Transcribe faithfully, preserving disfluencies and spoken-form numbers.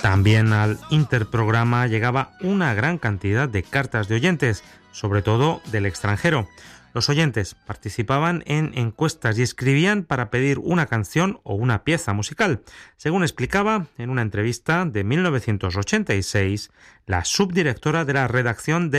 También al Interprograma llegaba una gran cantidad de cartas de oyentes, sobre todo del extranjero. Los oyentes participaban en encuestas y escribían para pedir una canción o una pieza musical, según explicaba en una entrevista de mil novecientos ochenta y seis la subdirectora de la redacción de